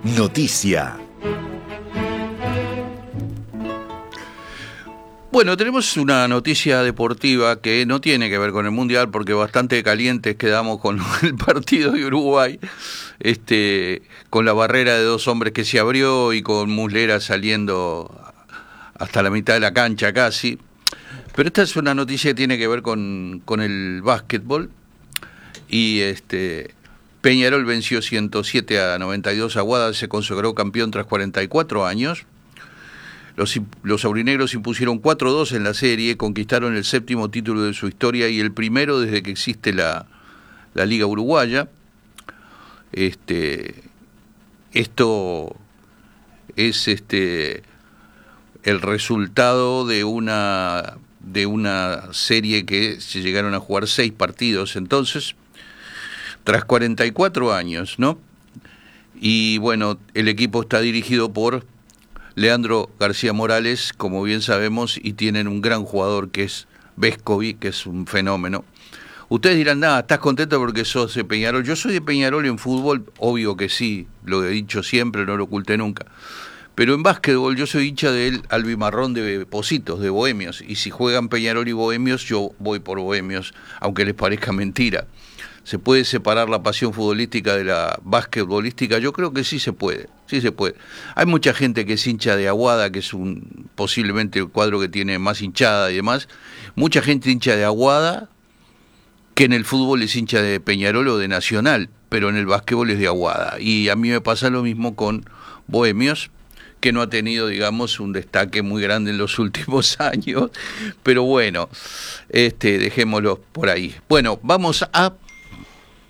Noticia. Bueno, tenemos una noticia deportiva que no tiene que ver con el Mundial, porque bastante calientes quedamos con el partido de Uruguay, con la barrera de dos hombres que se abrió y con Muslera saliendo hasta la mitad de la cancha casi. Pero esta es una noticia que tiene que ver con el básquetbol, y Peñarol venció 107-92 a Aguada, se consagró campeón tras 44 años. Los aurinegros impusieron 4-2 en la serie, conquistaron el 7º título de su historia y el primero desde que existe la Liga Uruguaya. Esto es el resultado de una serie que se llegaron a jugar 6 partidos entonces, tras 44 años, ¿no? Y bueno, el equipo está dirigido por Leandro García Morales, como bien sabemos, y tienen un gran jugador que es Vescovi, que es un fenómeno. Ustedes dirán, ¿estás contento porque sos de Peñarol? Yo soy de Peñarol en fútbol, obvio que sí, lo he dicho siempre, no lo oculté nunca. Pero en básquetbol yo soy hincha del albimarrón de Pocitos, de Bohemios, y si juegan Peñarol y Bohemios, yo voy por Bohemios, aunque les parezca mentira. ¿Se puede separar la pasión futbolística de la basquetbolística? Yo creo que sí se puede, sí se puede. Hay mucha gente que es hincha de Aguada, que es posiblemente el cuadro que tiene más hinchada y demás. Mucha gente hincha de Aguada, que en el fútbol es hincha de Peñarol o de Nacional, pero en el básquetbol es de Aguada. Y a mí me pasa lo mismo con Bohemios, que no ha tenido, digamos, un destaque muy grande en los últimos años. Pero bueno, dejémoslo por ahí. Bueno, vamos a